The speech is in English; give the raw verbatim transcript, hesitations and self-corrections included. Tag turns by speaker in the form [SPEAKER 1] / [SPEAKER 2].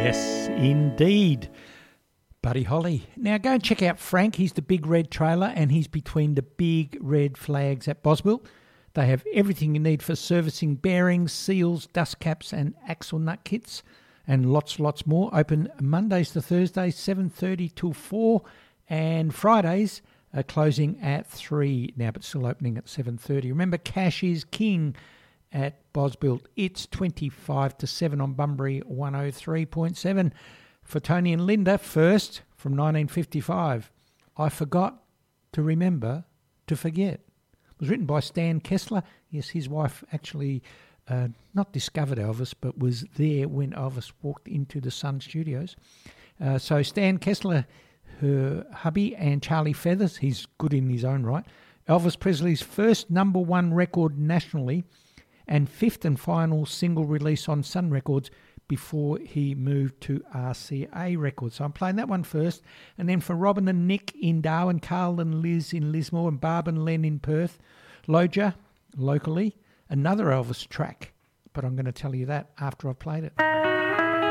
[SPEAKER 1] Yes, indeed. Buddy Holly. Now go and check out Frank. He's the Big Red Trailer and he's between the big red flags at Boswell. They have everything you need for servicing bearings, seals, dust caps and axle nut kits and lots, lots more. Open Mondays to Thursdays, seven thirty till four, and Fridays are closing at three now, but still opening at seven thirty. Remember, cash is king at Bosbuilt. It's twenty-five to seven on Bunbury one oh three point seven. For Tony and Linda, first from nineteen fifty-five. I Forgot to Remember to Forget. It was written by Stan Kessler. Yes, his wife actually uh, not discovered Elvis, but was there when Elvis walked into the Sun Studios. Uh, so Stan Kessler, her hubby, and Charlie Feathers, he's good in his own right. Elvis Presley's first number one record nationally and fifth and final single release on Sun Records before he moved to R C A Records. So I'm playing that one first. And then for Robin and Nick in Darwin, Carl and Liz in Lismore, and Barb and Len in Perth, Loja, locally, another Elvis track. But I'm going to tell you that after I've played it.